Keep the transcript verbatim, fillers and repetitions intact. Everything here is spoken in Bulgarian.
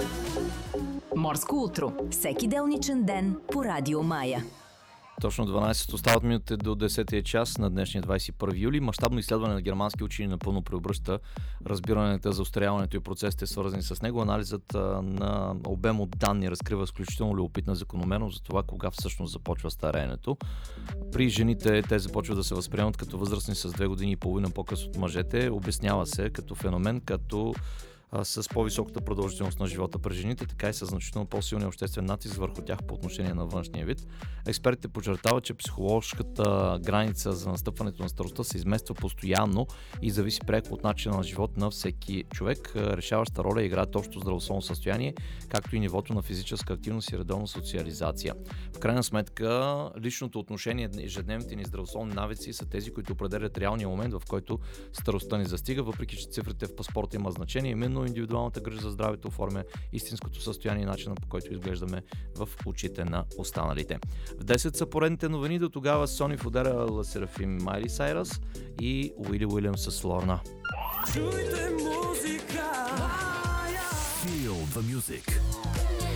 Морско утро. Всеки делничен ден по Радио Мая. Точно дванайсет остават минути до десетия час на днешния двайсет и първи юли. Мащабно изследване на германски учени напълно преобръща разбирането за остаряването и процесите, свързани с него. Анализът а, на обем от данни разкрива изключително любопитна закономерност за това кога всъщност започва стареенето. При жените те започват да се възприемат като възрастни с две години и половина по-късно от мъжете. Обяснява се като феномен, като с по-високата продължителност на живота при жените, така и с значително по-силния обществен натиск върху тях по отношение на външния вид. Експертите подчертават, че психологическата граница за настъпването на старостта се измества постоянно и зависи пряко от начина на живот на всеки човек. Решаваща роля играят общо здравословно състояние, както и нивото на физическа активност и редовна социализация. В крайна сметка, личното отношение и ежедневните ни здравословни навици са тези, които определят реалния момент, в който старостта ни застига, въпреки че цифрите в паспорта има значение. Именно индивидуалната грижа за здравето оформя истинското състояние и начина, по който изглеждаме в очите на останалите. В десет са поредните новини, до тогава Сони Фодера, Ла Серафим, Майли Сайрас и Уили Уилямс с Лорна. Чуйте музика! Feel the music.